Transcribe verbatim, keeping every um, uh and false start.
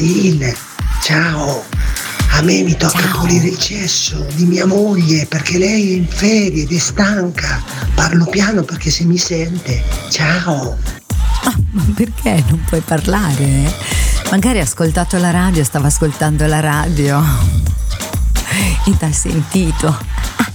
Sil, ciao. A me mi tocca Ciao. pulire il cesso di mia moglie perché lei è in ferie ed è stanca. Parlo piano perché se mi sente. Ciao. Ah, ma perché non puoi parlare? eh? Magari ha ascoltato la radio, stava ascoltando la radio e t'ha sentito.